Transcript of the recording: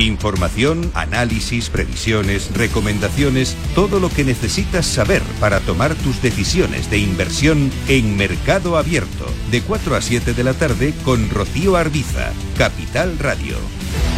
Información, análisis, previsiones, recomendaciones, todo lo que necesitas saber para tomar tus decisiones de inversión en Mercado Abierto, de 4 a 7 de la tarde con Rocío Arbiza, Capital Radio.